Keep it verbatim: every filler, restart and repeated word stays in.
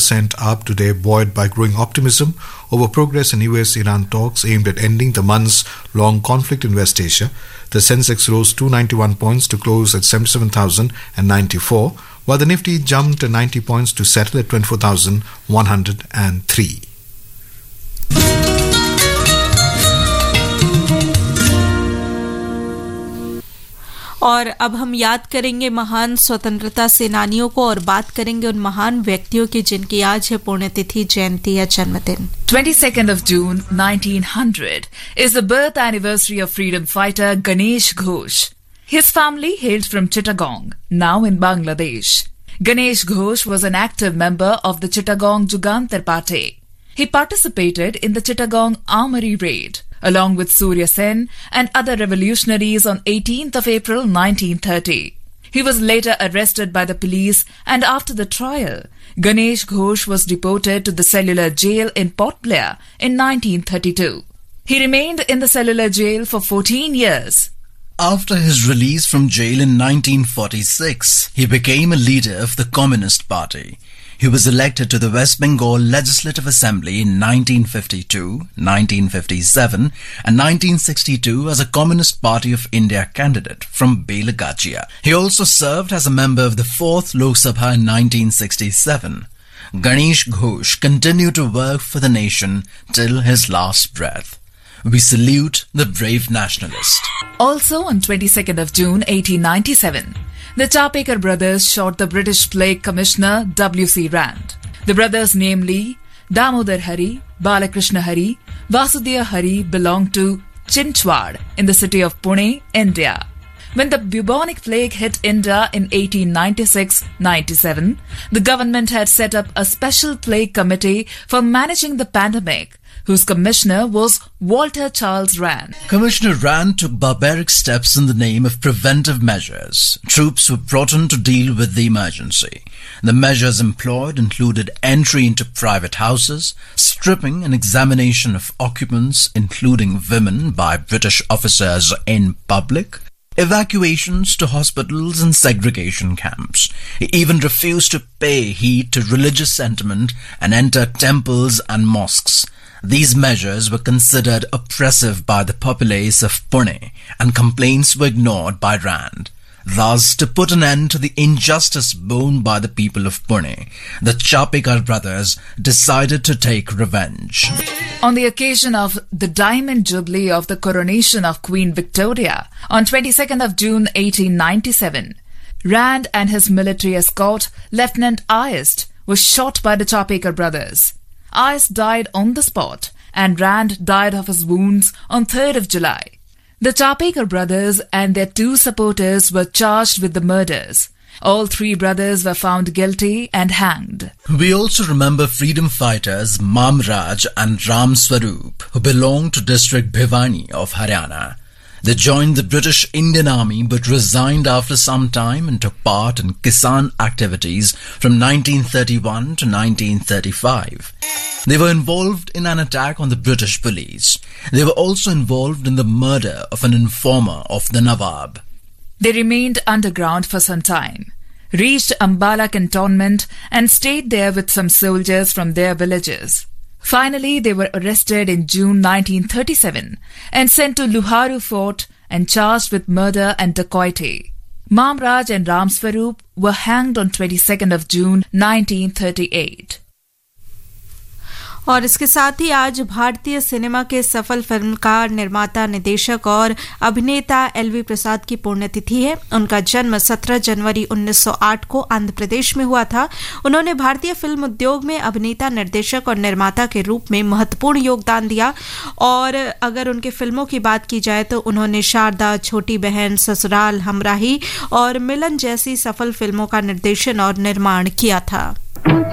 percent up today, buoyed by growing optimism over progress in U S Iran talks aimed at ending the months-long conflict in West Asia. The Sensex rose two hundred ninety-one points to close at seventy-seven thousand ninety-four, while the Nifty jumped ninety points to settle at twenty-four thousand one hundred three. और अब हम याद करेंगे महान स्वतंत्रता सेनानियों को और बात करेंगे उन महान व्यक्तियों की जिनकी आज है पुण्यतिथि, जयंती या जन्मदिन। twenty-second of June nineteen hundred is the birth anniversary of freedom fighter Ganesh Ghosh. His family hailed from Chittagong, now in Bangladesh. Ganesh Ghosh was an active member of the Chittagong Jugantar Party. He participated in the Chittagong Armory raid, along with Surya Sen and other revolutionaries on eighteenth of April nineteen thirty. He was later arrested by the police, and after the trial, Ganesh Ghosh was deported to the cellular jail in Port Blair in nineteen thirty-two. He remained in the cellular jail for fourteen years. After his release from jail in nineteen forty-six, he became a leader of the Communist Party. He was elected to the West Bengal Legislative Assembly in nineteen fifty-two, nineteen fifty-seven and nineteen sixty-two as a Communist Party of India candidate from Belagachia. He also served as a member of the fourth Lok Sabha in nineteen sixty-seven. Ganesh Ghosh continued to work for the nation till his last breath. We salute the brave nationalist. Also on twenty-second of June eighteen ninety-seven, the Chapekar brothers shot the British Plague Commissioner W C Rand. The brothers, namely Damodar Hari, Balakrishna Hari, Vasudeva Hari, belonged to Chinchwad in the city of Pune, India. When the bubonic plague hit India in eighteen ninety-six ninety-seven, the government had set up a special plague committee for managing the pandemic, whose commissioner was Walter Charles Rand. Commissioner Rand took barbaric steps in the name of preventive measures. Troops were brought in to deal with the emergency. The measures employed included entry into private houses, stripping and examination of occupants, including women, by British officers in public, evacuations to hospitals and segregation camps. He even refused to pay heed to religious sentiment and enter temples and mosques. These measures were considered oppressive by the populace of Pune, and complaints were ignored by Rand. Thus, to put an end to the injustice borne by the people of Pune, the Chapekar brothers decided to take revenge. On the occasion of the Diamond Jubilee of the coronation of Queen Victoria on twenty-second of June eighteen ninety-seven, Rand and his military escort, Lieutenant Ayest, was shot by the Chapekar brothers. Ayest died on the spot, and Rand died of his wounds on third of July. The Chapekar brothers and their two supporters were charged with the murders. All three brothers were found guilty and hanged. We also remember freedom fighters Mam Raj and Ram Swaroop, who belonged to district Bhiwani of Haryana. They joined the British Indian Army but resigned after some time and took part in Kisan activities from nineteen thirty-one to nineteen thirty-five. They were involved in an attack on the British police. They were also involved in the murder of an informer of the Nawab. They remained underground for some time, reached Ambala cantonment and stayed there with some soldiers from their villages. Finally, they were arrested in June nineteen thirty-seven and sent to Luharu Fort and charged with murder and dacoity. Mam Raj and Ram Swaroop were hanged on twenty-second of June nineteen thirty-eight. और इसके साथ ही आज भारतीय cinema के सफल फिल्मकार, निर्माता, निदेशक और अभिनेता एलवी प्रसाद की पुण्यतिथि है। उनका जन्म सत्रह जनवरी उन्नीस सौ आठ को आंध्र प्रदेश में हुआ था। उन्होंने भारतीय फिल्म उद्योग में अभिनेता, निर्देशक और निर्माता के रूप में महत्वपूर्ण योगदान दिया। और अगर उनके फिल्मों की बात की जाए तो उन्होंने शारदा, छोटी बहन, ससुराल, हमराही और मिलन जैसी सफल फिल्मों का निर्देशन और निर्माण किया था।